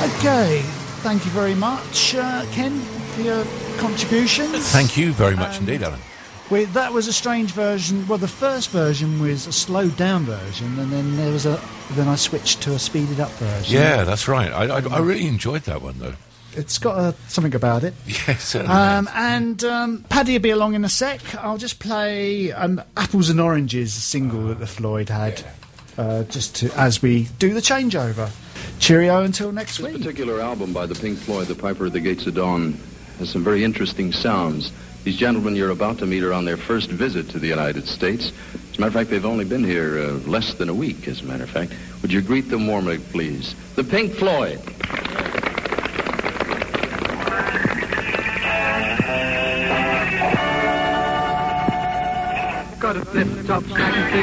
Okay, thank you very much, Ken, for your contributions. Thank you very much indeed, Alan. That was a strange version. Well, the first version was a slowed down version, and then then I switched to a speeded up version. Yeah, that's right. I really enjoyed that one, though. It's got something about it. Yeah, certainly. Paddy will be along in a sec. I'll just play Apples and Oranges single that the Floyd had, as we do the changeover. Cheerio until next week. This particular album by the Pink Floyd, The Piper at the Gates of Dawn, has some very interesting sounds. These gentlemen you're about to meet are on their first visit to the United States. As a matter of fact, they've only been here less than a week, as a matter of fact. Would you greet them warmly, please? The Pink Floyd. Got a flip-top